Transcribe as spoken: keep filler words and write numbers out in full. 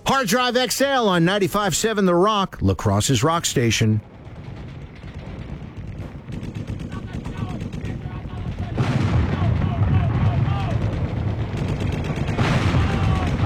Hard Drive X L on ninety-five point seven The Rock, La Crosse's rock station.